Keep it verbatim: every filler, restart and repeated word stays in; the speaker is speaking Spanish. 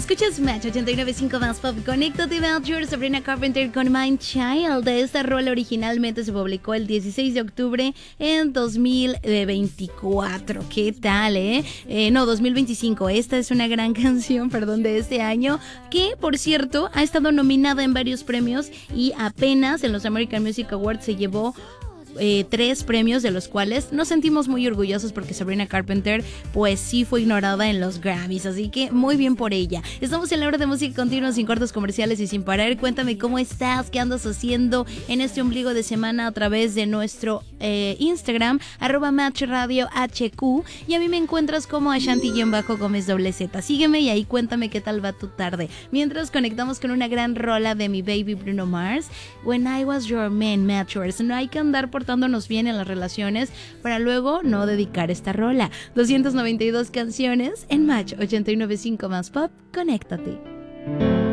Escuchas Match ochenta y nueve punto cinco más Pop. Conéctate, Matcher. Sabrina Carpenter con Mind Child. Esta rola originalmente se publicó el dieciséis de octubre en dos mil veinticuatro. ¿Qué tal, eh? eh? No, dos mil veinticinco. Esta es una gran canción, perdón, de este año, que, por cierto, ha estado nominada en varios premios y apenas en los American Music Awards se llevó Eh, tres premios, de los cuales nos sentimos muy orgullosos porque Sabrina Carpenter pues sí fue ignorada en los Grammys, así que muy bien por ella. Estamos en la hora de música continua, sin cortos comerciales y sin parar. Cuéntame cómo estás, qué andas haciendo en este ombligo de semana a través de nuestro eh, Instagram, arroba Match Radio H Q, y a mí me encuentras como Ashanti-Gómez doble Z. Sígueme y ahí cuéntame qué tal va tu tarde. Mientras conectamos con una gran rola de mi baby Bruno Mars, When I Was Your Man, Matchers. No hay que andar por portándonos bien en las relaciones para luego no dedicar esta rola. doscientas noventa y dos canciones en Match ochenta y nueve punto cinco más Pop. Conéctate.